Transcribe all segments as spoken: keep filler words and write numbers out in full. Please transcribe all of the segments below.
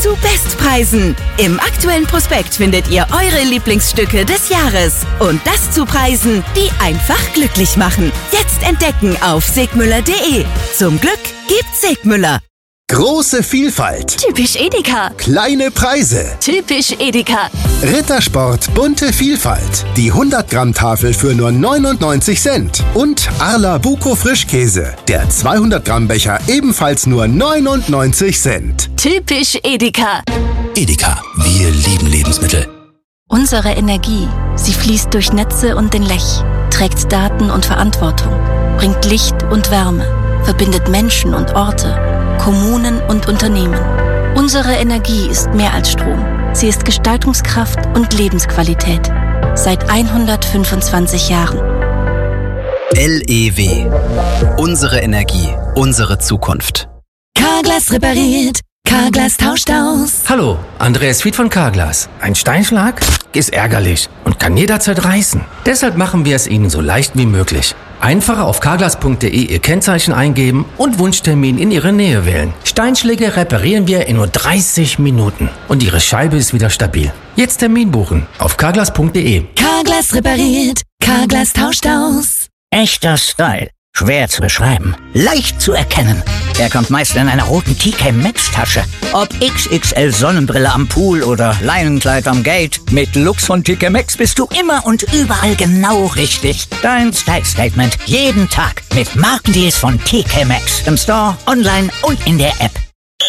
zu Bestpreisen. Im aktuellen Prospekt findet ihr eure Lieblingsstücke des Jahres. Und das zu Preisen, die einfach glücklich machen. Jetzt entdecken auf segmüller punkt de. Zum Glück gibt's Segmüller. Große Vielfalt. Typisch Edeka. Kleine Preise. Typisch Edeka. Rittersport bunte Vielfalt. Die hundert Gramm Tafel für nur neunundneunzig Cent. Und Arla Buko Frischkäse. Der zweihundert Gramm Becher ebenfalls nur neunundneunzig Cent. Typisch Edeka. Edeka, wir lieben Lebensmittel. Unsere Energie, sie fließt durch Netze und den Lech, trägt Daten und Verantwortung, bringt Licht und Wärme, verbindet Menschen und Orte, Kommunen und Unternehmen. Unsere Energie ist mehr als Strom. Sie ist Gestaltungskraft und Lebensqualität. Seit hundertfünfundzwanzig Jahren. L E W. Unsere Energie, unsere Zukunft. Carglass repariert. Carglass tauscht aus. Hallo, Andreas Fied von Carglass. Ein Steinschlag ist ärgerlich und kann jederzeit reißen. Deshalb machen wir es Ihnen so leicht wie möglich. Einfach auf carglass punkt de Ihr Kennzeichen eingeben und Wunschtermin in Ihre Nähe wählen. Steinschläge reparieren wir in nur dreißig Minuten und Ihre Scheibe ist wieder stabil. Jetzt Termin buchen auf carglass punkt de. Carglass repariert. Carglass tauscht aus. Echter Style. Schwer zu beschreiben. Leicht zu erkennen. Er kommt meist in einer roten T K Maxx Tasche. Ob X X L Sonnenbrille am Pool oder Leinenkleid am Gate. Mit Looks von T K Maxx bist du immer und überall genau richtig. Dein Style Statement jeden Tag mit Markendeals von T K Maxx. Im Store, online und in der App.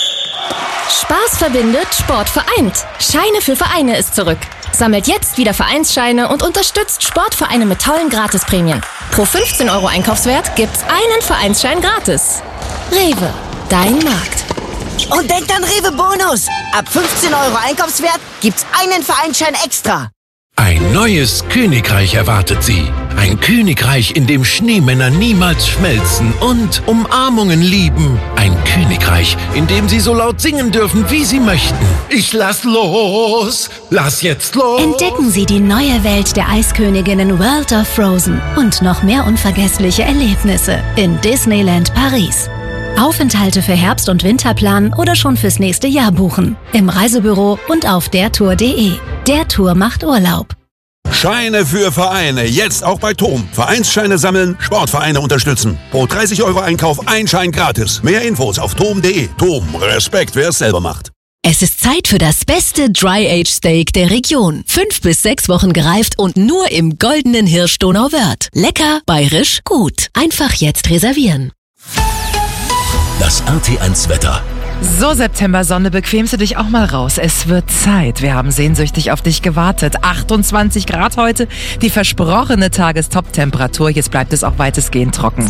Spaß verbindet, Sport vereint. Scheine für Vereine ist zurück. Sammelt jetzt wieder Vereinsscheine und unterstützt Sportvereine mit tollen Gratisprämien. Pro fünfzehn Euro Einkaufswert gibt's einen Vereinsschein gratis. Rewe, dein Markt. Und denkt an Rewe Bonus. Ab fünfzehn Euro Einkaufswert gibt's einen Vereinsschein extra. Ein neues Königreich erwartet Sie. Ein Königreich, in dem Schneemänner niemals schmelzen und Umarmungen lieben. Ein Königreich, in dem Sie so laut singen dürfen, wie Sie möchten. Ich lass los, lass jetzt los. Entdecken Sie die neue Welt der Eisköniginnen World of Frozen und noch mehr unvergessliche Erlebnisse in Disneyland Paris. Aufenthalte für Herbst- und Winter planen oder schon fürs nächste Jahr buchen. Im Reisebüro und auf der tour punkt de. Der Tour macht Urlaub. Scheine für Vereine, jetzt auch bei Tom. Vereinsscheine sammeln, Sportvereine unterstützen. Pro dreißig Euro Einkauf ein Schein gratis. Mehr Infos auf tom punkt de. Tom, Respekt, wer es selber macht. Es ist Zeit für das beste Dry-Age-Steak der Region. Fünf bis sechs Wochen gereift und nur im goldenen Hirsch Donauwörth. Lecker, bayerisch, gut. Einfach jetzt reservieren. Das R T eins Wetter. So, September-Sonne, bequemst du dich auch mal raus. Es wird Zeit. Wir haben sehnsüchtig auf dich gewartet. achtundzwanzig Grad heute, die versprochene Tagestop-Temperatur. Jetzt bleibt es auch weitestgehend trocken.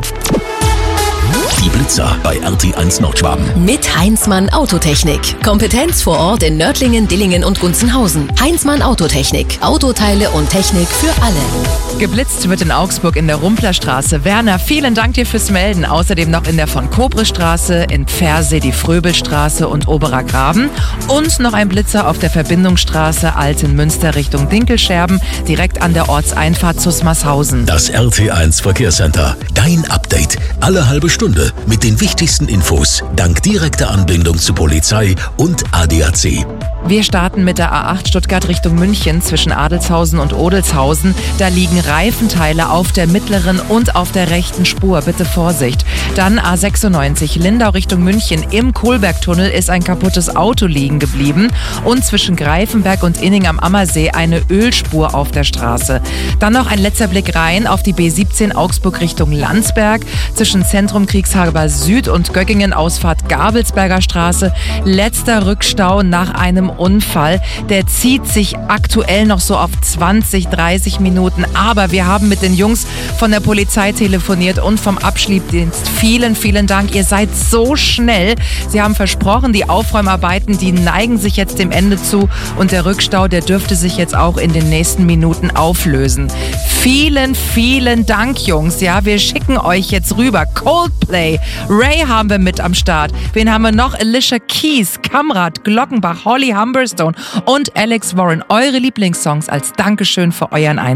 Die Blitzer bei R T eins Nordschwaben. Mit Heinzmann Autotechnik. Kompetenz vor Ort in Nördlingen, Dillingen und Gunzenhausen. Heinzmann Autotechnik. Autoteile und Technik für alle. Geblitzt wird in Augsburg in der Rumplerstraße. Werner, vielen Dank dir fürs Melden. Außerdem noch in der von Kobre Straße, in Pfersee die Fröbelstraße und Oberer Graben. Und noch ein Blitzer auf der Verbindungsstraße Altenmünster Richtung Dinkelscherben, direkt an der Ortseinfahrt Zusmarshausen. Das R T eins Verkehrscenter. Dein Update. Alle halbe Stunde mit den wichtigsten Infos, dank direkter Anbindung zu Polizei und A D A C. Wir starten mit der A acht Stuttgart Richtung München zwischen Adelshausen und Odelshausen. Da liegen Reifenteile auf der mittleren und auf der rechten Spur. Bitte Vorsicht. Dann A sechsundneunzig Lindau Richtung München. Im Kohlbergtunnel ist ein kaputtes Auto liegen geblieben. Und zwischen Greifenberg und Inning am Ammersee eine Ölspur auf der Straße. Dann noch ein letzter Blick rein auf die B siebzehn Augsburg Richtung Landsberg. Zwischen Zentrum Kriegshaber Süd und Göggingen Ausfahrt Gabelsberger Straße. Letzter Rückstau nach einem Unfall. Der zieht sich aktuell noch so auf zwanzig, dreißig Minuten. Aber wir haben mit den Jungs von der Polizei telefoniert und vom Abschleppdienst. Vielen, vielen Dank. Ihr seid so schnell. Sie haben versprochen, die Aufräumarbeiten, die neigen sich jetzt dem Ende zu. Und der Rückstau, der dürfte sich jetzt auch in den nächsten Minuten auflösen. Vielen, vielen Dank, Jungs. Ja, wir schicken euch jetzt rüber. Coldplay. Ray haben wir mit am Start. Wen haben wir noch? Alicia Keys, Kamrat, Glockenbach, Holly Humberstone und Alex Warren. Eure Lieblingssongs als Dankeschön für euren Einsatz.